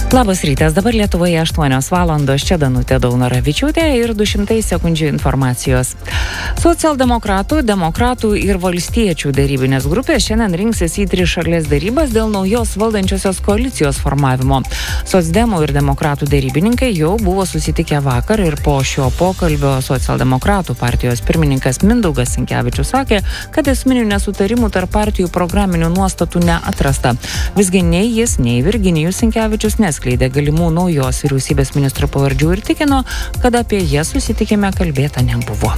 Labas rytas, dabar Lietuvoje 8 valandos, čia Danutė Daunoravičiūtė ir 200 sekundžių informacijos. Socialdemokratų, demokratų ir valstiečių darybinės grupės šiandien rinksis į trišalės darybas dėl naujos valdančiosios koalicijos formavimo. Socdemų ir demokratų darybininkai jau buvo susitikę vakar ir po šio pokalbio socialdemokratų partijos pirmininkas Mindaugas Sinkevičius sakė, kad esminių nesutarimų tarp partijų programinių nuostatų neatrasta. Visgi nei jis, nei Virginijus Sinkevičius neskleidė galimų naujos vyriausybės ministrų pavardžių ir tikino, kad apie jas susitikime kalbėta nebuvo.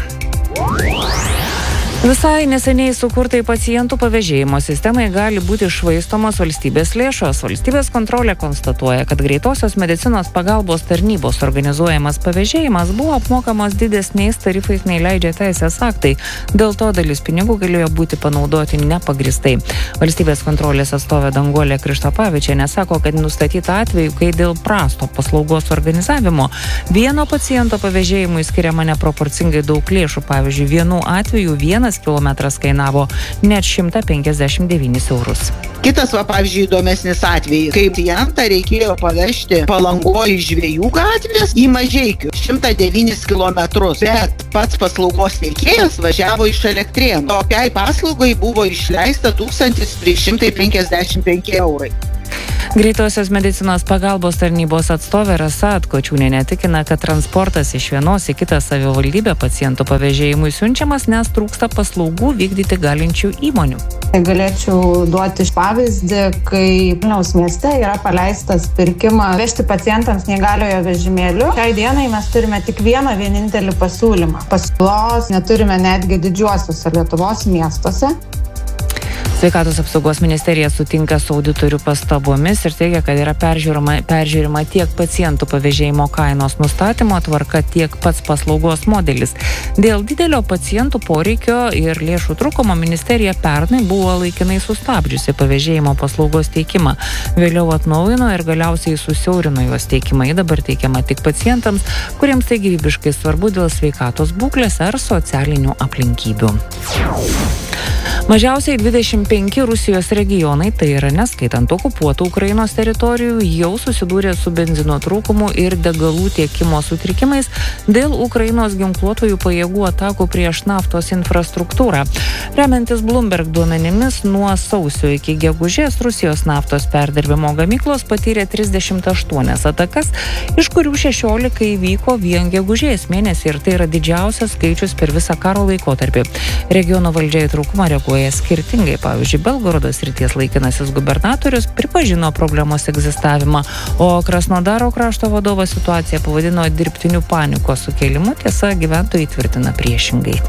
Visai neseniai sukurtai pacientų pavėžėjimo sistemai gali būti švaistomos valstybės lėšos. Valstybės kontrolė konstatuoja, kad greitosios medicinos pagalbos tarnybos organizuojamas pavėžėjimas buvo apmokamas didesniais tarifais nei leidžia teisės aktai. Dėl to dalis pinigų galėjo būti panaudoti nepagristai. Valstybės kontrolės atstovė Danguolė Krištapavičienė sako, kad nustatyta atveju, kai dėl prasto paslaugos organizavimo vieno paciento pavėžėjimui skiriama neproporcingai daug lėšų. Pavyzdžiui, vienu atveju 1 kilometras kainavo net 159 eurus. Kitas, pavyzdžiui, įdomesnis atvejis, kai klientą reikėjo pavežti Palangoje iš Žvejų gatvės į Mažeikių 109 kilometrus, bet pats paslaugos teikėjas važiavo iš Elektrėnų. Tokiai paslaugai buvo išleista 1355 eurai. Greitosios medicinos pagalbos tarnybos atstovė Rasa Atkočiūnienė tikina, kad transportas iš vienos į kitą savivaldybę pacientų pavėžėjimui siunčiamas, nes trūksta paslaugų vykdyti galinčių įmonių. Galėčiau duoti pavyzdį, kai Vilniaus mieste yra paleistas pirkimas vežti pacientams neįgaliojo vežimėliu. Šiai dienai mes turime tik vienintelį pasiūlymą. Pasiūlos neturime netgi didžiuosiuose Lietuvos miestuose. Sveikatos apsaugos ministerija sutinka su auditorių pastabomis ir teigia, kad yra peržiūrima tiek pacientų pavėžėjimo kainos nustatymo tvarka, tiek pats paslaugos modelis. Dėl didelio pacientų poreikio ir lėšų trūkumo ministerija pernai buvo laikinai sustabdžiusi pavėžėjimo paslaugos teikimą. Vėliau atnaujino ir galiausiai susiaurino jos teikimą. Ji dabar teikiama tik pacientams, kuriems tai gyvybiškai svarbu dėl sveikatos būklės ar socialinių aplinkybių. Mažiausiai 25 Rusijos regionai, tai yra neskaitant okupuotų Ukrainos teritorijų, jau susidūrė su benzino trūkumu ir degalų tiekimo sutrikimais dėl Ukrainos ginkluotojų pajėgų atakų prieš naftos infrastruktūrą. Remiantis Bloomberg duomenimis, nuo sausio iki gegužės Rusijos naftos perdirbimo gamyklos patyrė 38 atakas, iš kurių 16 įvyko vien gegužės mėnesį ir tai yra didžiausias skaičius per visą karo laikotarpį. Regiono valdžia į trūkumą reaguoja skirtingai. Pavyzdžiui, Belgorodo srities laikinasis gubernatorius pripažino problemos egzistavimą, o Krasnodaro krašto vadovas situaciją pavadino dirbtiniu panikos sukėlimu, tiesa, gyventojai tvirtina priešingai.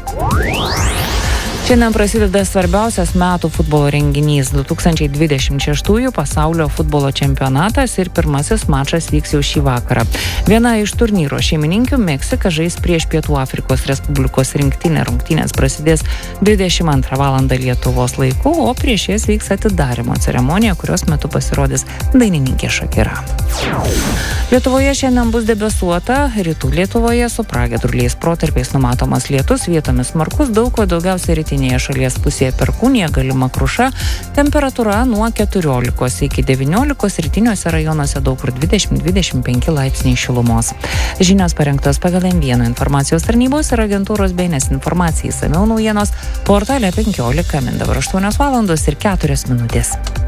Šiandien prasideda svarbiausias metų futbolo renginys 2026 pasaulio futbolo čempionatas ir pirmasis mačas vyks jau šį vakarą. Viena iš turnyro šeimininkių Meksika žais prieš Pietų Afrikos Respublikos rinktinę. Rungtynės prasidės 22 valandą Lietuvos laiku, o prieš jas vyks atidarymo ceremonija, kurios metu pasirodys dainininkė Šakira. Lietuvoje šiandien bus debesuota, rytų Lietuvoje su pragiedruliais protarpiais numatomas lietus, vietomis smarkus, daug ko daugiausiai rytinėje šalies pusėje perkūnija, galima kruša, temperatūra nuo 14 iki 19, rytiniuose rajonuose daug kur 20-25 laipsniai šilumos. Žinios parengtos pagal M1 informacijos tarnybos ir agentūros BNS informacijai. Išsamiau naujienos portale 15 min. Dabar 8 valandos ir 4 minutės.